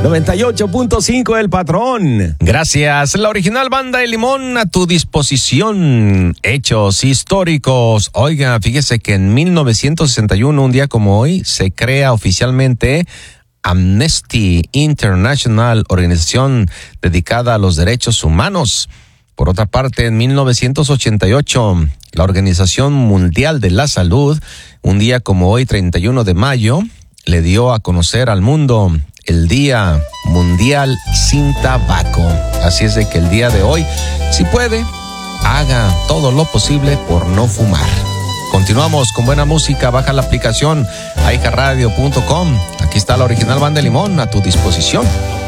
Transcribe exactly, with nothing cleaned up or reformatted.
noventa y ocho punto cinco El Patrón. Gracias. La original Banda de Limón a tu disposición. Hechos históricos. Oiga, fíjese que en mil novecientos sesenta y uno, un día como hoy, se crea oficialmente Amnesty International, organización dedicada a los derechos humanos. Por otra parte, en mil novecientos ochenta y ocho, la Organización Mundial de la Salud, un día como hoy, treinta y uno de mayo, le dio a conocer al mundo el Día Mundial Sin Tabaco. Así es de que el día de hoy, si puede, haga todo lo posible por no fumar. Continuamos con buena música. Baja la aplicación a i j radio punto com. Aquí está la original Banda de Limón a tu disposición.